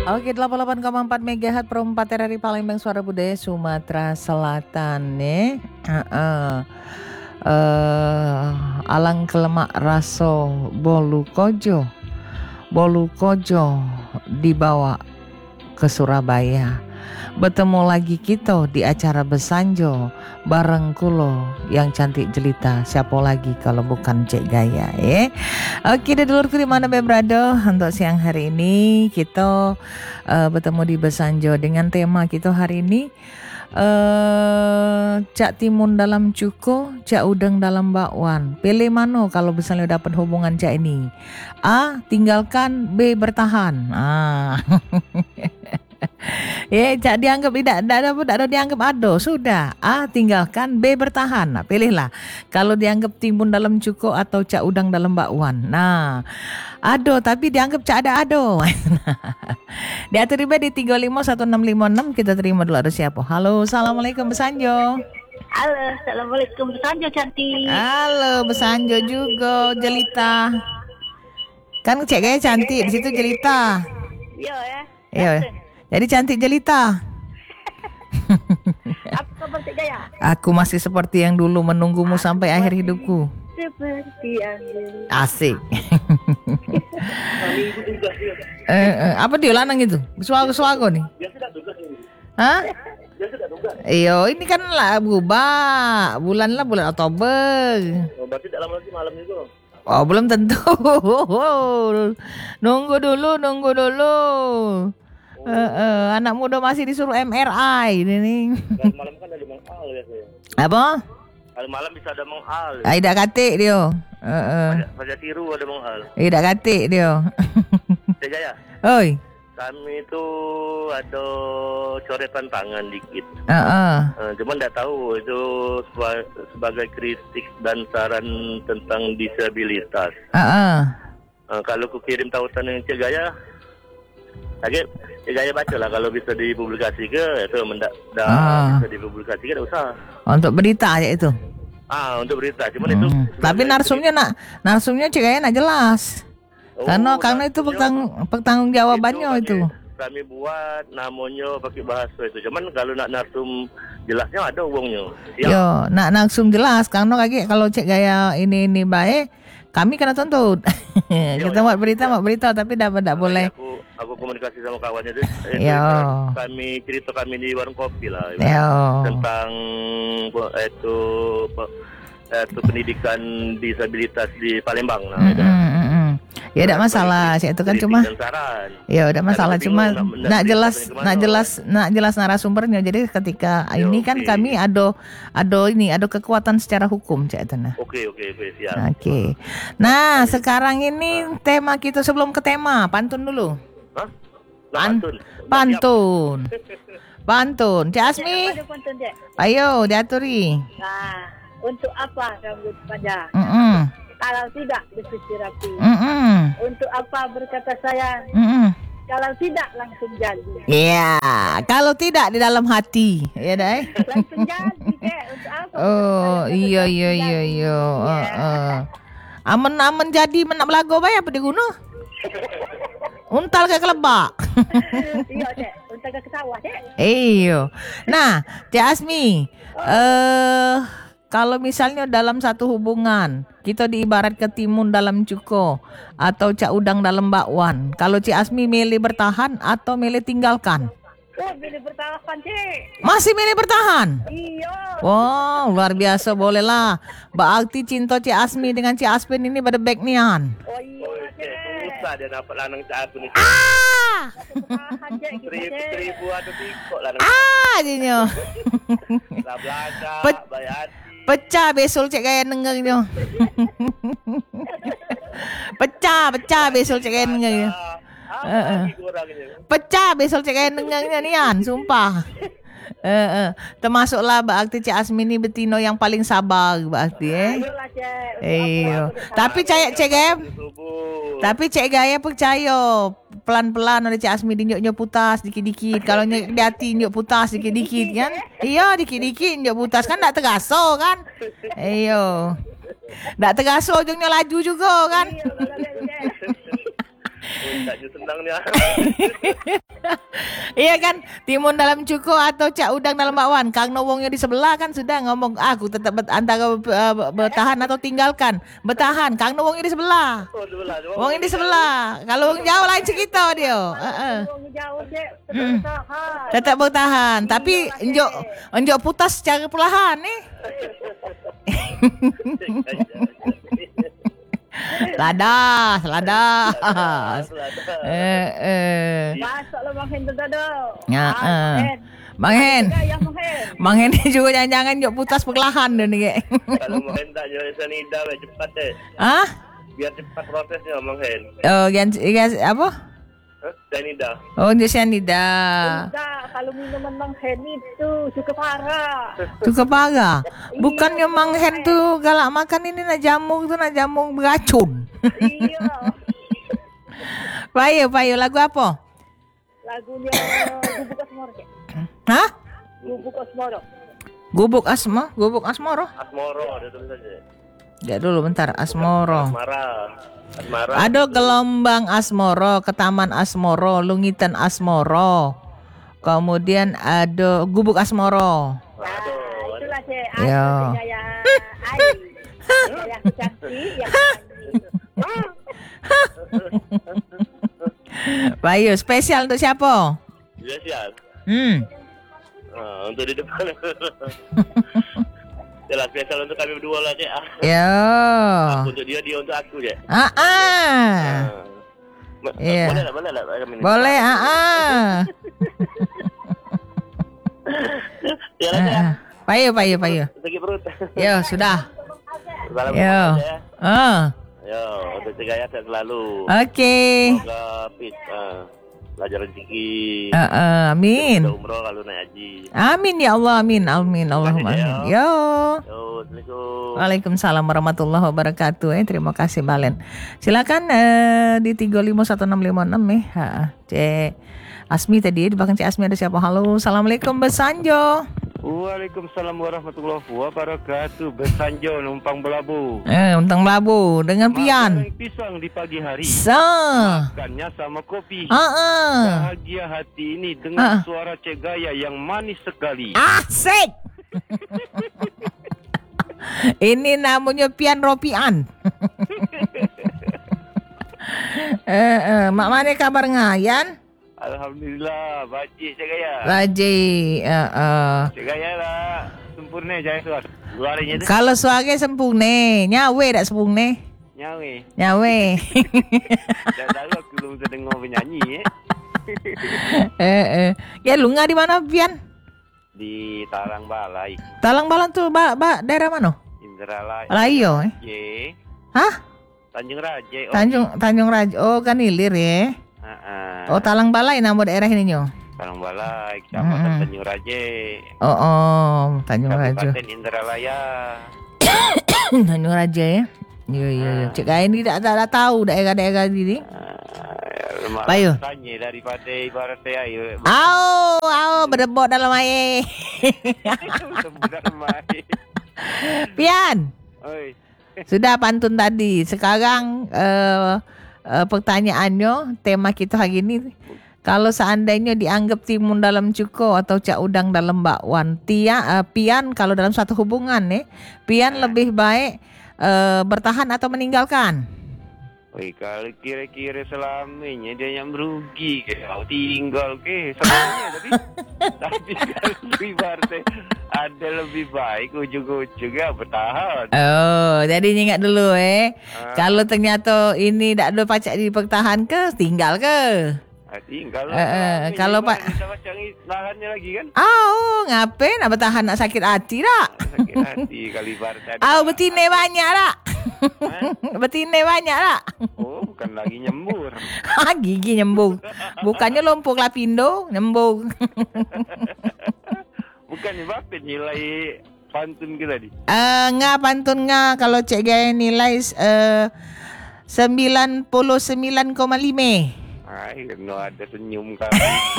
Oke, 88,4 MHz perempat RRI Palembang Suara Budaya Sumatera Selatan nih. Alang Kelemak Raso Bolu Kojo dibawa ke Surabaya. Bertemu lagi kita di acara Besanjo bareng kulo yang cantik jelita. Siapa lagi kalau bukan Cek Gaya ya. Oke deh dulurku di mana berada. Untuk siang hari ini kita bertemu di Besanjo dengan tema kita hari ini cak timun dalam cuko, cak udang dalam bakwan. Pilih mana kalau misalnya dapat hubungan cak ini? A. Tinggalkan, B. Bertahan. Ya, cak dianggap tidak ada dianggap ado. Sudah. A. Tinggalkan, B. Bertahan. Nah, pilihlah. Kalau dianggap timun dalam cuko atau cak udang dalam bakwan. Nah, ado tapi dianggap cak ada ado. Diatur di 351656. Kita terima dulu ada siapa. Halo, assalamualaikum Besanjo. Halo, assalamualaikum Besanjo cantik. Halo, Besanjo juga jelita. Kan Cek Gaya cantik, di situ jelita. Iya ya. Iya. Jadi cantik jelita. Apa kabar Cek Gaya? Aku masih seperti yang dulu menunggumu sampai akhir hidupku. Seperti yang dulu. Asik. Apa dia lanang itu? Suago nih. Hah? Iya, ini kan lah berubah. Bulan Oktober. Berarti tidak lama lagi malam itu. Oh, belum tentu. Nunggu dulu. Anak muda masih disuruh MRI ini. Kalau malam kan ada Mang Al ya saya. Apa? Kalau malam bisa ada Mang Al. Tidak katik dia. Pada tiru ada Mang Al. Tidak katik dia. Cek Gaya. Oi. Kami itu ada coretan tangan dikit. Cuman tidak tahu itu sebagai kritik dan saran tentang disabilitas. Kalau ku kirim tautan yang Cek Gaya, Cek Gaya baca lah kalau bisa dipublikasi ke itu bisa dipublikasi ke, tidak usah. Untuk berita aja itu. Untuk berita, cuman itu. Tapi narsumnya Cek Gaya nak jelas. Karena itu pertanggung jawabannya itu. Kami buat namanya pakai bahasa itu. Cuman kalau nak narsum jelasnya ada uangnya. Yo, nak narsum jelas. Karena kalau Cek Gaya ini baik, kami kena tuntut. Kita buat berita tapi tidak boleh. Aku komunikasi sama kawannya itu. Kami cerita kami di warung kopi lah. Tentang itu pendidikan disabilitas di Palembang. Ya tidak masalah, itu kan cuma. Ya udah masalah, cuma nak jelas narasumbernya. Jadi ketika ini kan kami ada kekuatan secara hukum, Cak Tana. Oke, siap. Oke. Nah, sekarang ini tema kita sebelum ke tema, pantun dulu. Hah? Pantun. Cak Asmi. Ayo diaturi. Nah, untuk apa rambut panjang? Kalau tidak dipikir rapi. Untuk apa berkata sayang? Kalau tidak langsung jadi. Iya, kalau tidak di dalam hati, ya dai. Langsung jadi deh. Untuk apa? Oh, iya. Aman jadi menak belago bayar apa di gunung? Untal ke kelebak. Iya deh, untal ke sawah deh. Iya. Nah, Cak Asmi, kalau misalnya dalam satu hubungan, kita diibarat ke timun dalam cuko atau cak udang dalam bakwan. Kalau Cik Asmi milih bertahan atau milih tinggalkan? Milih bertahan, Cik. Masih milih bertahan? Iya. Wow, luar biasa, boleh lah. Berarti cinta Cik Asmi dengan Cik Aspin ini pada back nian. Oh iya, Cik. Susah dia dapat lanang Cak Aspin ini. Bertahan, Cik. Seribu atau tikok lanang. Jadinya. Lah belanja, bayar. Pecah besol Cek Gaya nengernya. Pecah besol Cek Gaya nengernya. Pecah besol Cek Gaya nengernya nian, sumpah. Termasuklah berarti Cik Asmi ini betino yang paling sabar berarti Iya. Tapi Cek Gaya percaya pelan-pelan oleh Cik Asmi dinjok putas dikit-dikit. Kalau nyok di hati nyok putas dikit-dikit kan. Iya dikit-dikit nyok putas kan tak tergaso kan. Iya. Tak tergaso ujungnya laju juga kan. Taknya senang dia. Iya kan, timun dalam cuko atau cak udang dalam bakwan. Kang Nowongnya di sebelah kan sudah ngomong, aku tetap antara bertahan atau tinggalkan. Bertahan, Kang Nowongnya di sebelah. Oh, sebelah. Wongnya di sebelah. Kalau wong jauh lain cerita dia. Jauh je, Tetap bertahan, tapi enjok putas secara perlahan nih. Ladas. Masuklah Bang Hen tu dah. Ya, Bang Hen ni juga jangan-jangan enjok putas perlahan dia ni. Kalau Bang Hen tak jual sanida cepat deh. Hah? Biar cepat prosesnya Bang Hen. Oh, guys apa? Sanida. Oh, dia cyanida. Tak, kalau minuman Bang Hen itu suka parah. Suka parah. Bukannya Bang Hen tu galak makan ini nak jamu beracun. Iya. Payo lagu apa? Lagunya Gubuk Asmoro. Hah? Gubuk Asmoro. Gubuk Asmoro? Asmoro ada tulis saja. Ya dulu bentar, Asmoro. Asmara. Ada gelombang Asmoro, ke Taman Asmoro, Lungitan Asmoro. Kemudian ada Gubuk Asmoro. Nah, itulah saya. Ya. Saya aku cantik, yang Bayu, spesial untuk siapa? Spesial. Untuk di depan. Jelas spesial untuk kami berdua lah, Cik. Ya. Aku untuk dia untuk aku, Cik. Ya. Boleh lah kami ni. Boleh, Ya lah, Cik. Payu. Sakit perut. Ya, sudah. Assalamualaikum, Cik. Ya. Untuk Cik Gaya sehat selalu. Okey. Semoga fit. Belajar rezeki. Amin. Kita umrah kalau naik haji. Amin ya Allah, amin. Allahumma amin. Yo. Assalamualaikum. Waalaikumsalam warahmatullahi wabarakatuh. Terima kasih Balen. Silakan di 351656 Cik Asmi tadi di belakang Cik Asmi ada siapa? Halo, assalamualaikum Besanjo. Waalaikumsalam warahmatullahi wabarakatuh. Bersanjo numpang belabu. Numpang belabu dengan pian. Makan pisang di pagi hari. Makannya sama kopi. Bahagia hati ini dengan suara Cik Gaya yang manis sekali. Asik. Ini namanya pian ropian. Mak mana kabar ngayan? Alhamdulillah, baji Cik Gaya. Baji. Cik Gaya lah sempurna jaya suara. Suaranya tu. Kalau suara sempurna, nyawe tak sempurna? Nyawe. Tak tahu aku belum terdengar penyanyi Ya Lunga di mana Pian? Di Talang Balai. Talang Balai tu daerah mana? Indralaya. Layo Hah? Tanjung Raja. Tanjung Raja. Oh kan hilir ya. Oh Talang Balai nama daerah ini nyo. Talang Balai, Kecamatan Tanjung Raja. Tanjung Raja. Kabupaten Indralaya. Tanjung Raja ya. Iya. Cik Gaya ni tak tahu daerah-daerah ni. Bayu. Tanya daripada ibarat air. Berdebok dalam air. Pian. Oi. Sudah pantun tadi. Sekarang pertanyaannya, tema kita hari ini, kalau seandainya dianggap timun dalam cuko atau cak udang dalam bakwan, pian kalau dalam satu hubungan pian lebih baik bertahan atau meninggalkan? Kalau kira-kira selamanya dia yang merugi ke, kau tinggal ke selamanya tapi kalau ibaratnya ada lebih baik ujung-ujungnya bertahan. Jadi ingat dulu kalau ternyata ini tak ada pacak dipertahan ke, tinggal ke? Tinggal kalau pak lahannya lagi kan? Ngapain nak bertahan, nak sakit hati tak? Sakit hati kali ibaratnya. Betina banyak tak? Betina banyak tak? Bukan lagi nyembur. Gigi nyembur. Bukannya lumpur lapindo, nyembur. Bukan berapa nilai pantun ke tadi? Pantun kalau Cik Gaya nilai 99,5. Kena ada senyum kan.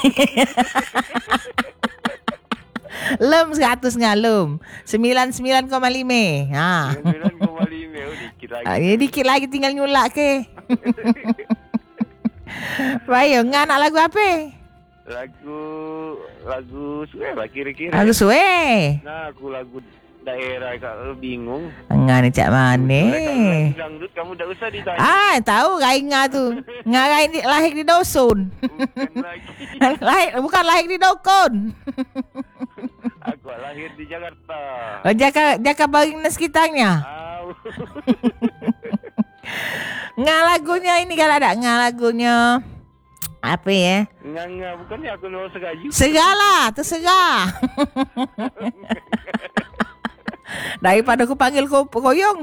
Lem 100 ngalum 99,5. 99,5 dikit lagi. Dikit lagi tinggal nyulak ke. Bayo, ngana lagu apa? Lagu suwe lah kira-kira. Lagu suwe. Nah, aku lagu daerah kalau bingung. Ngani cak mana? Dangdut kamu tak usah ditanya. Tahu Nga tu. Nga lahir di dusun. Bukan lahir di Dokon. Aku lahir di Jakarta. Oh, Jaka Baringin sekitarnya. Nga lagunya ini kalau ada Nga lagunya apa ya? Nga bukannya aku mau segaju. Segala, terserah. Daripada aku panggil koyong.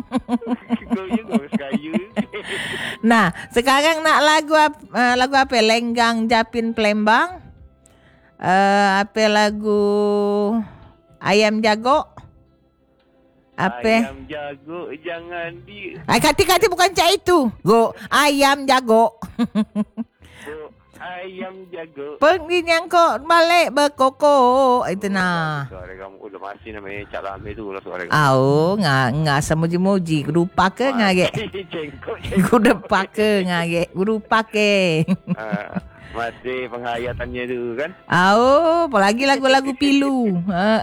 Nah, sekarang nak lagu apa? Lenggang Japin Plembang. Apa lagu Ayam Jago? Apa? Ayam jago jangan di. Kati bukan cak itu. Go Ayam Jago. Ayam jago. Pergi nyangkut balik berkoko. Itu nah. Suara kamu udah masih namanya Cak Lame tu lah suara kamu. Nggak semuji-muji. Gerupa ke ngage? Gerupa ke ngage? Gerupa ke? Masih penghayatannya tu kan? Apalagi lagu-lagu pilu.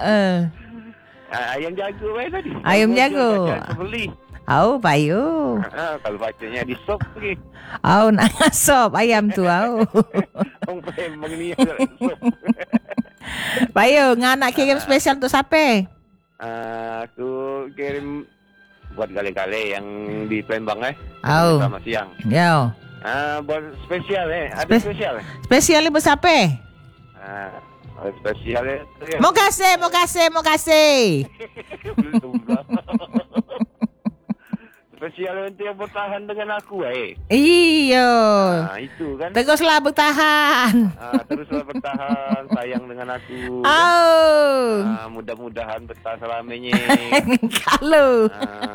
Ayam jago baik tadi. Ayam jago. Beli. Payo. Kalau bacanya di sop lagi. Nak ngasop ayam tu. Orang Palembang ni ada sop. Payo, nganak kirim spesial untuk siapa? Aku kirim buat gale-gale yang di Palembang sama siang. Yo. Buat spesial ada spesial. Spesialnya buat siapa? Spesial Mau kasih. Spesial untuk yang bertahan dengan aku Iya. Itu kan. Teruslah bertahan. Teruslah bertahan, sayang dengan aku. Mudah-mudahan bertahan selamanya. Kalau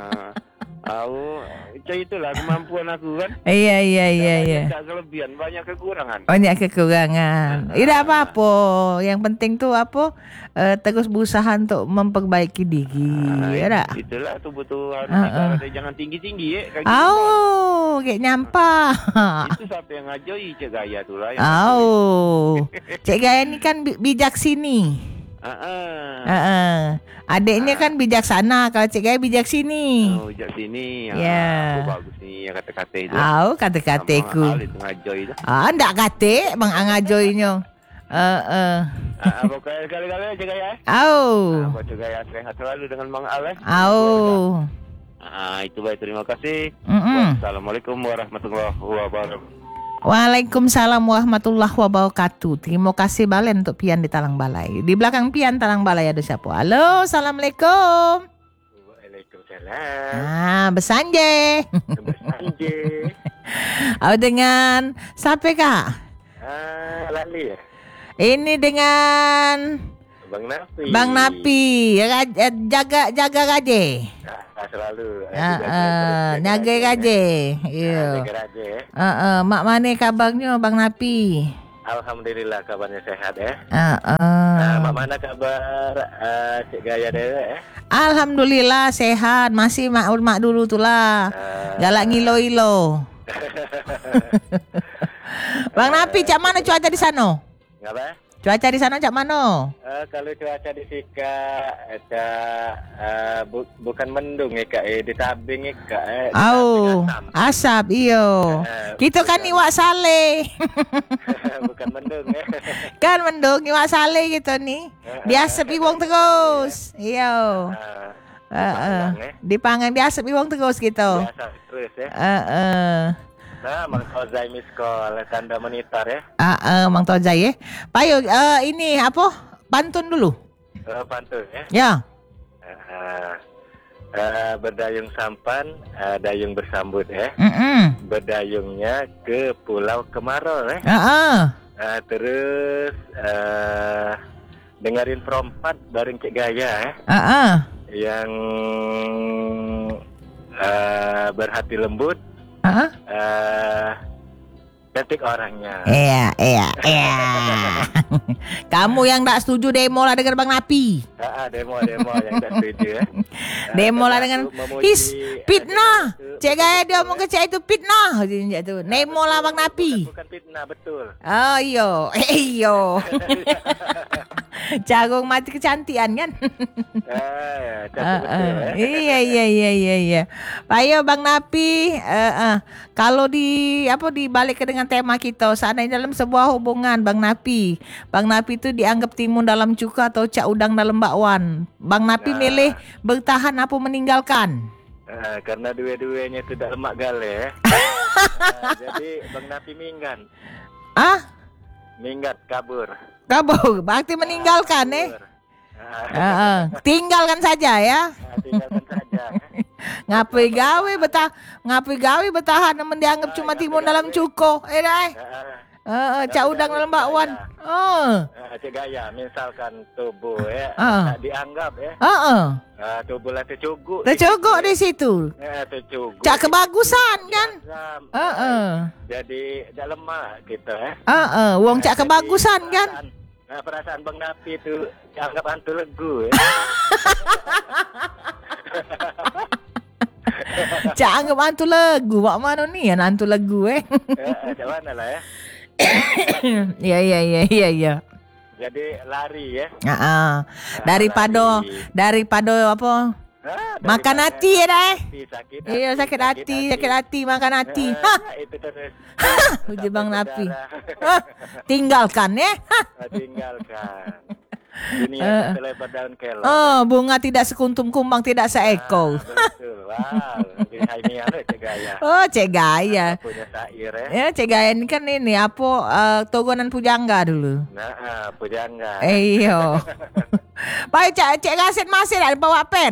macam itulah kemampuan aku kan. Iya. Tak kelebihan, banyak kekurangan. Tidak apa-apa. Yang penting tu apa? Terus berusaha untuk memperbaiki diri. Ya tak? Itulah tu betul harus jangan tinggi-tinggi kayak nyampah. Itu siapa yang ngajoi Cik Gaya tu lah. Cik Gaya ni kan bijak sini. Adiknya kan bijaksana. Kalau Cik Gaya bijak sini. Bijak sini. Ya. Bagus ni kata-kata itu. Kata-kataku. Itu ngajoi tu. Ndak kata bang ngajoinya. Apa kali-kali Cik Gaya? Buat Cik Gaya sehat selalu dengan Bang Al. Itu baik, terima kasih. Assalamualaikum warahmatullahi wabarakatuh. Waalaikumsalam warahmatullahi wabarakatuh. Terima kasih Balen untuk Pian di Talang Balai. Di belakang Pian Talang Balai ada siapa? Halo, assalamualaikum. Waalaikumsalam. Besanje. Dengan siapa kak? Lali ya. Ini dengan Bang Napi. Jaga gaje. Selalu. Jaga gaje. Iya. Mak mana kabarnya Bang Napi? Alhamdulillah kabarnya sehat Mak mana kabar Cik Gaya deh Alhamdulillah sehat. Masih mak dulu tu lah. Galak ngilo-ilo. Bang Napi, cak mana cuaca di sana? Ngapa? Cuaca di sana cak mana? Kalau cuaca di Sika bukan mendung di tabing asap iyo. Kita kan iwak sale. Bukan mendung Kan mendung iwak sale gitu nih. Diasap iwang terus. Iyo. Dipangan diasap iwang terus gitu. Diasap terus Mang Tozai miskol tanda monitor Mang Tozai Payo ini apa? Pantun dulu. Pantun ya. Berdayung sampan, dayung bersambut Berdayungnya ke Pulau Kemarau terus dengerin perompat bareng Cik Gaya yang berhati lembut cantik orangnya. Iya. Kamu yang tak setuju demo lah dengan Bang Napi. Demo yang tak setuju ya. Demo lah dengan fitnah. Cik Gaya dia omong ke cik itu fitnah. Demo lah Bang Napi. Bukan fitnah, betul. Oh iyo. Jagung mati kecantian kan? Betul, Iya. Ayo Bang Napi, kalau dibalik ke dengan tema kita, seandainya dalam sebuah hubungan Bang Napi itu dianggap timun dalam cuka atau cak udang dalam bakwan. Bang Napi milih bertahan apa meninggalkan? Karena dua-duanya tidak lemak gale. Jadi Bang Napi minggat. Minggat kabur, berarti meninggalkan tinggalkan saja ya. Tinggalkan saja. Ngapain gawe bertahan namun dianggap cuma timun dalam cuko. Cak udang dalam bakwan. Cik Gaya, misalkan tubuh ya, tak dianggap ya. Tubuh lah tercuguk di situ. Tercuguk. Cak kebagusan kan? Jadi tak lemak kita ya. Wong cak kebagusan kan? Perasaan Bang Napi itu dianggap hantu legu ya. Cak anggap hantu legu. Wak mana ni yang hantu legu Macam mana lah ya. Iya. Jadi lari ya. Daripada apa? Makan hati ya Sakit hati. Iya sakit hati makan hati. Itu terus. Uji Bang Napi. Tinggalkan ya. Tinggalkan. Dunia selebar daun kelor. Bunga tidak sekuntum kumbang tidak seekor. Betul. Wow. Ini Cik Gaya. Cik Gaya. Punya syair ya. Ya Cik Gaya ini kan togonan pujangga dulu. Pujangga. Iya. Baik Cik Gasit masih ada bawa pet.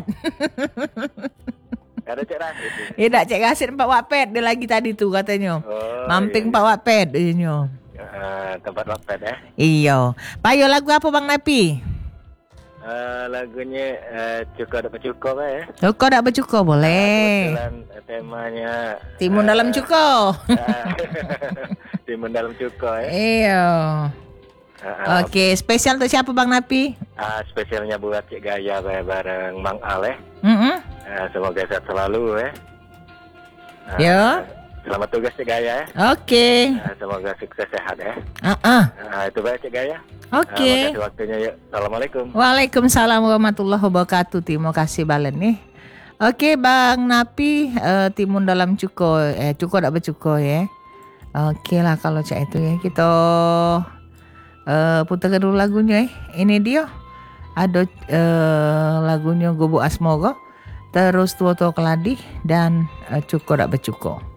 Ada Cik Rasid. Tidak Cik Gasit bawa pet dia lagi tadi tuh katanya. Mamping bawa pet dia. Tempat wapet ya. Iya. Payo lagu apa Bang Napi? Lagunya Cukup dapat cukup ya. Cukup tak bercukup boleh. Temanya Timun dalam cukup. Timun dalam cukup ya. Iya. Oke, spesial untuk siapa Bang Napi? Spesialnya buat Cik Gaya bareng Mang Al ya. Semoga sehat selalu ya. Ya. Selamat tugas Cik Gaya ya. Oke. Semoga sukses sehat ya. Itu baik Cik Gaya. Oke. Makasih waktunya yuk. Assalamualaikum. Waalaikumsalam warahmatullahi wabarakatuh. Terima kasih balen nih. Oke Bang Napi, timun dalam cuko, cuko tak bercuko ya. Oke lah kalau cak itu ya kita putar dulu lagunya. Ini dia. Ada lagunya Gubuk Asmoro, terus Tua Tua Keladi dan Cuko tak bercuko.